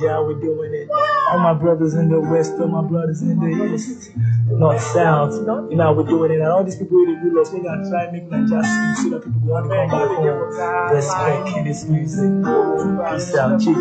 Nigeria, we're doing it. All my brothers in the west, all my brothers in the east, north, south, you know, we're doing it. And all these people really do us, we're gonna try and make Nigeria sing so that people want to come back home. Respect in this music. Peace out.